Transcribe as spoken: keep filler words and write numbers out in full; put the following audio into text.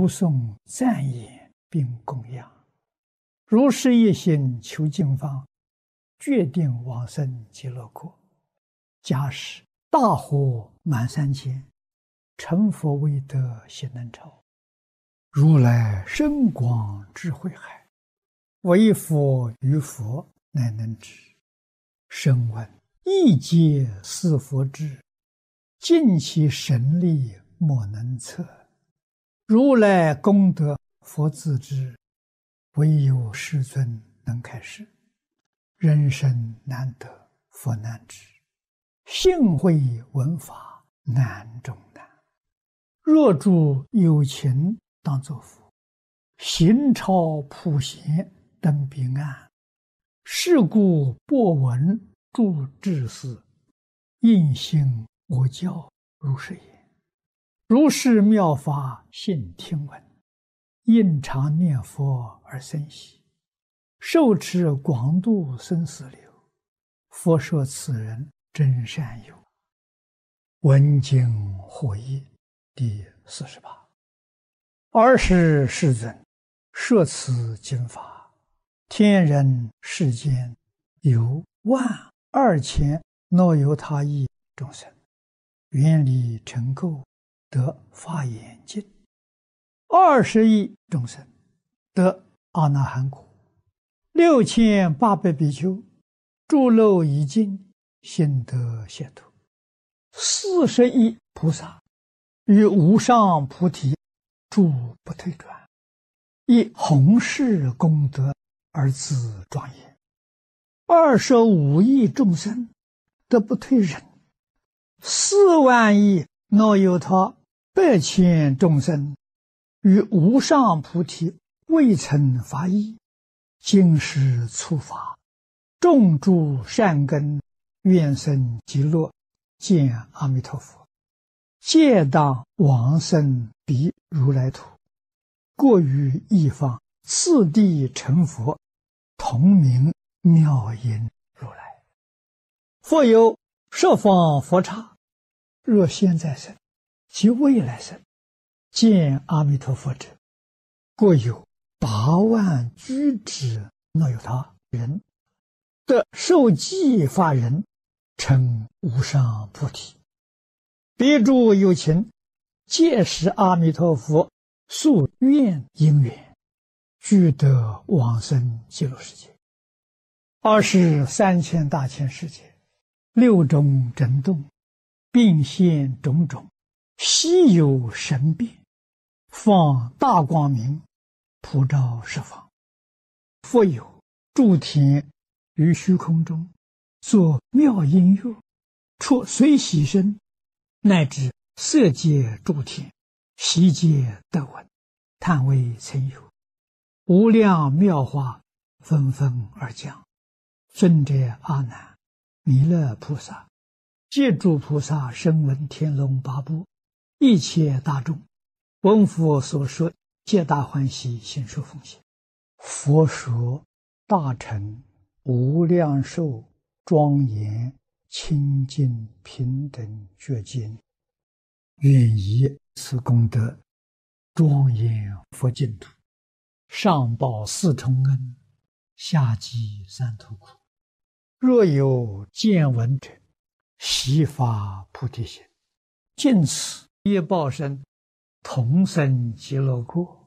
诵赞言并供养。如是一心求净方，决定往生极乐国。假使大火满三千，成佛未得悉能超。如来深广智慧海，唯佛于佛乃能知。声闻一皆是佛智，尽其神力莫能测。如来功德佛自知，唯有世尊能开示。人生难得佛难知，幸会闻法难中难。若诸有情当作佛，行超普贤登彼岸。是故播闻诸智士，应信我教如是言。如是妙法信听闻，应常念佛而生喜。受持广度生死流，佛说此人真善友。闻经获益第四十八。尔时世尊摄此经法，天人世间有万二千若有他意众生，愿力成垢，得法眼净。二十亿众生得阿那含果，六千八百比丘诸漏已尽，心得解脱。四十亿菩萨于无上菩提诸不退转，以弘誓功德而自庄严。二十五亿众生得不退忍，四万亿若有他百千众生于无上菩提未曾发意，今时初发，种诸善根，愿生极乐，见阿弥陀佛，皆当往生彼如来土。过于一方，次第成佛，同名妙音如来。复有十方佛刹，若现在生及未来生，见阿弥陀佛者，过有八万居之若有他人，得受记法人，成无上菩提。彼诸有情，皆是阿弥陀佛宿愿因缘，俱得往生极乐世界。二是三千大千世界，六种震动，并现种种稀有神变，放大光明，普照十方。复有诸天于虚空中，作妙音乐，出随喜声，乃至色界诸天，悉皆得闻，叹为曾有。无量妙法纷纷而降。尊者阿难、弥勒菩萨、皆诸菩萨、声闻天龙八部、一切大众，闻佛所说，皆大欢喜，心受奉献。佛说大乘无量寿庄严清净平等觉经，愿以此功德庄严佛净土，上报四重恩，下济三途苦。若有见闻者，悉发菩提心，尽此业报身，同生极乐国。